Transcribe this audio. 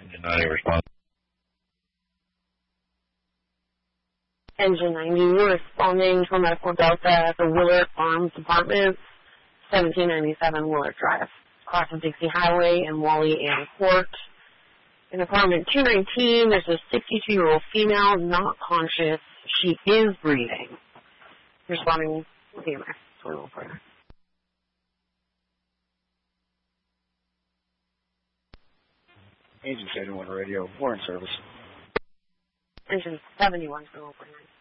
Engine 90 response. Engine 90, we're responding to a medical delta at the Willard Farms Apartments, 1797 Willard Drive, across the Dixie Highway in Wally and Court. In apartment 219, there's a 62-year-old female not conscious. She is breathing. Responding with EMS. Engine 71 radio, Warren service. Engine 71 for